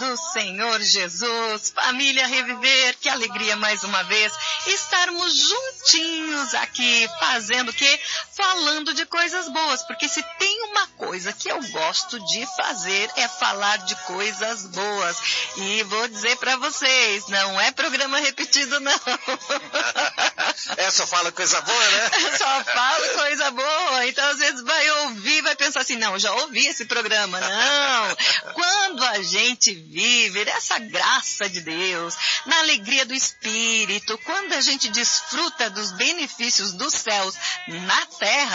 do Senhor Jesus. Família Reviver, que alegria mais uma vez estarmos juntinhos aqui, fazendo o quê? Falando de coisas boas, porque se tem uma coisa que eu gosto de fazer é falar de coisas boas. E vou dizer pra vocês, não é programa repetido não. Só fala coisa boa, né? Só fala coisa boa, então às vezes vai ouvir, vai pensar assim, não, já ouvi esse programa. Não, quando a gente vive essa graça de Deus, na alegria do Espírito, quando a gente desfruta dos benefícios dos céus na terra,